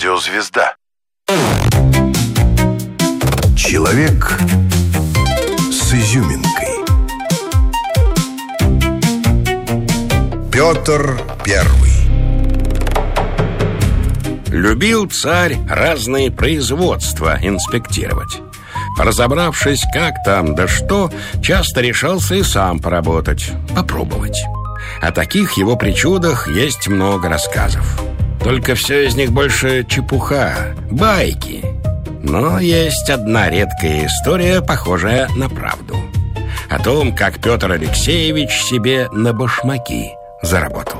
Радиозвезда. Человек с изюминкой. Петр Первый. Любил царь разные производства инспектировать. Разобравшись, как там да что, часто решался и сам поработать, попробовать. О таких его причудах есть много рассказов. Только все из них больше чепуха, байки. Но есть одна редкая история, похожая на правду. О том, как Петр Алексеевич себе на башмаки заработал.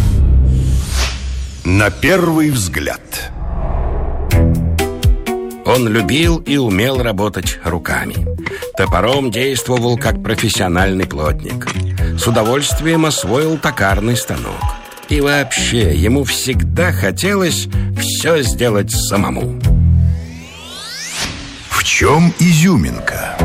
На первый взгляд. Он любил и умел работать руками. Топором действовал как профессиональный плотник. С удовольствием освоил токарный станок. И вообще, ему всегда хотелось все сделать самому. В чем изюминка?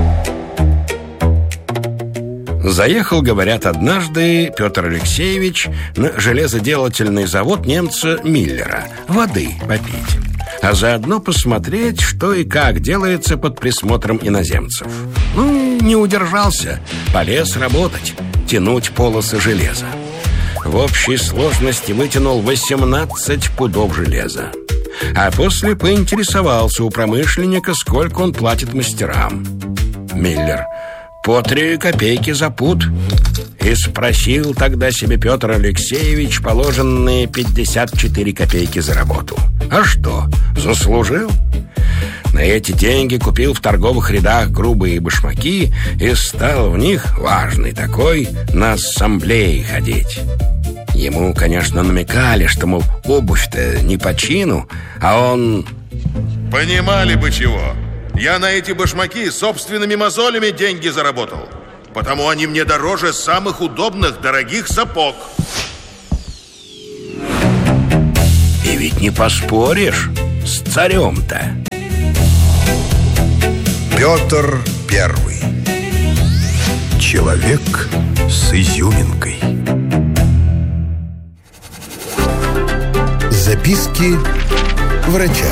Заехал, говорят, однажды Петр Алексеевич на железоделательный завод немца Миллера воды попить, а заодно посмотреть, что и как делается под присмотром иноземцев. Не удержался, полез работать, тянуть полосы железа. В общей сложности вытянул 18 пудов железа. А после поинтересовался у промышленника, сколько он платит мастерам. Миллер: по 3 копейки за пуд. И спросил тогда себе Петр Алексеевич положенные 54 копейки за работу. А что, заслужил? На эти деньги купил в торговых рядах грубые башмаки и стал в них, важный такой, на ассамблеи ходить. Ему, конечно, намекали, что, мол, обувь-то не по чину, а он... Понимали бы чего. Я на эти башмаки собственными мозолями деньги заработал. Потому они мне дороже самых удобных, дорогих сапог. И ведь не поспоришь с царем-то. Петр Первый. Человек с изюминкой. Записки врача.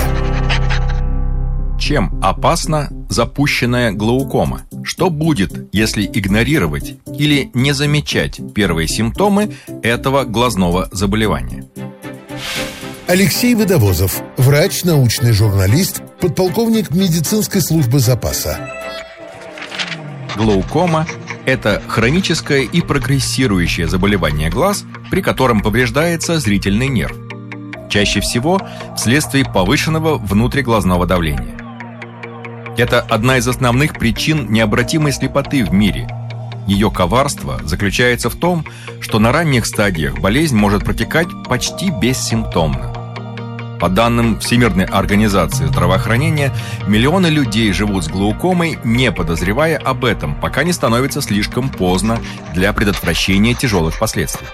Чем опасна запущенная глаукома? Что будет, если игнорировать или не замечать первые симптомы этого глазного заболевания? Алексей Водовозов, врач, научный журналист, подполковник медицинской службы запаса. Глаукома – это хроническое и прогрессирующее заболевание глаз, при котором повреждается зрительный нерв. Чаще всего вследствие повышенного внутриглазного давления. Это одна из основных причин необратимой слепоты в мире. Ее коварство заключается в том, что на ранних стадиях болезнь может протекать почти бессимптомно. По данным Всемирной организации здравоохранения, миллионы людей живут с глаукомой, не подозревая об этом, пока не становится слишком поздно для предотвращения тяжелых последствий.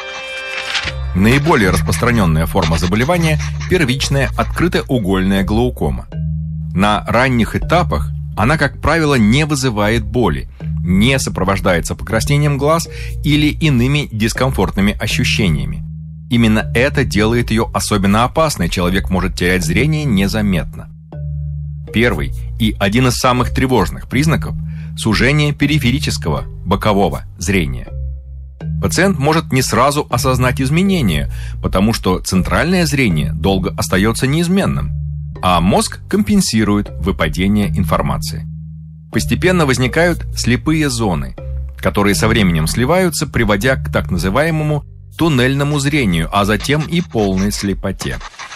Наиболее распространенная форма заболевания – первичная открытоугольная глаукома. На ранних этапах она, как правило, не вызывает боли, не сопровождается покраснением глаз или иными дискомфортными ощущениями. Именно это делает ее особенно опасной, человек может терять зрение незаметно. Первый и один из самых тревожных признаков – сужение периферического, бокового зрения. Пациент может не сразу осознать изменения, потому что центральное зрение долго остается неизменным, а мозг компенсирует выпадение информации. Постепенно возникают слепые зоны, которые со временем сливаются, приводя к так называемому туннельному зрению, а затем и полной слепоте.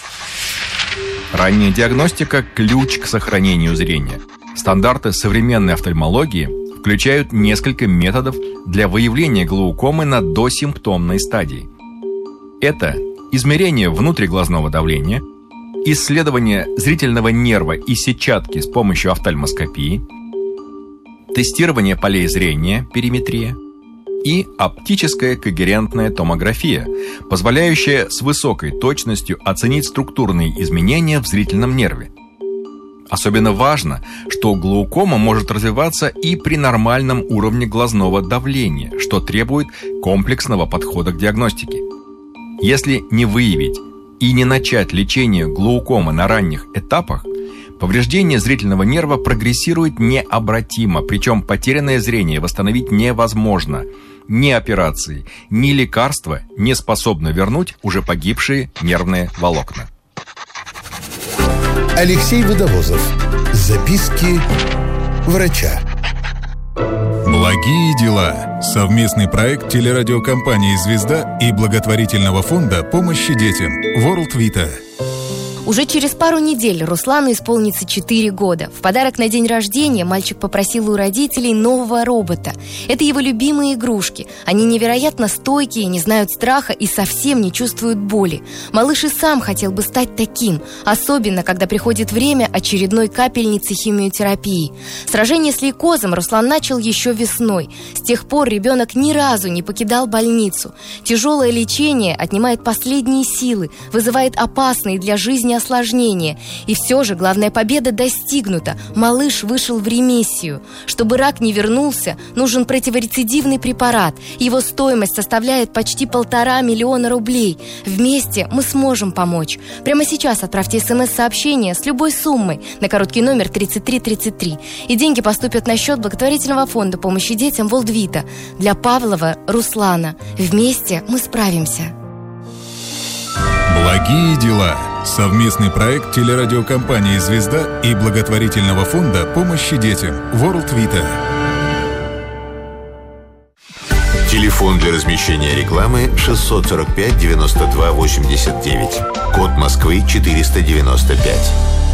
Ранняя диагностика – ключ к сохранению зрения. Стандарты современной офтальмологии включают несколько методов для выявления глаукомы на досимптомной стадии. Это измерение внутриглазного давления, исследование зрительного нерва и сетчатки с помощью офтальмоскопии, тестирование полей зрения, периметрия, и оптическая когерентная томография, позволяющая с высокой точностью оценить структурные изменения в зрительном нерве. Особенно важно, что глаукома может развиваться и при нормальном уровне глазного давления, что требует комплексного подхода к диагностике. Если не выявить и не начать лечение глаукомы на ранних этапах, повреждение зрительного нерва прогрессирует необратимо, причем потерянное зрение восстановить невозможно. Ни операции, ни лекарства не способны вернуть уже погибшие нервные волокна. Алексей Водовозов. Записки врача. Благие дела. Совместный проект телерадиокомпании «Звезда» и благотворительного фонда помощи детям World Vita. Уже через пару недель Руслану исполнится 4 года. В подарок на день рождения мальчик попросил у родителей нового робота. Это его любимые игрушки. Они невероятно стойкие, не знают страха и совсем не чувствуют боли. Малыш и сам хотел бы стать таким, особенно когда приходит время очередной капельницы химиотерапии. Сражение с лейкозом Руслан начал еще весной. С тех пор ребенок ни разу не покидал больницу. Тяжелое лечение отнимает последние силы, вызывает опасные для жизни осложнения. И все же главная победа достигнута. Малыш вышел в ремиссию. Чтобы рак не вернулся, нужен противорецидивный препарат. Его стоимость составляет почти 1,5 миллиона рублей. Вместе мы сможем помочь. Прямо сейчас отправьте СМС-сообщение с любой суммой на короткий номер 3333. И деньги поступят на счет благотворительного фонда помощи детям World Vita для Павлова Руслана. Вместе мы справимся. Благие дела. Совместный проект телерадиокомпании «Звезда» и благотворительного фонда помощи детям World Vita. Телефон для размещения рекламы 645 92 89. Код Москвы 495.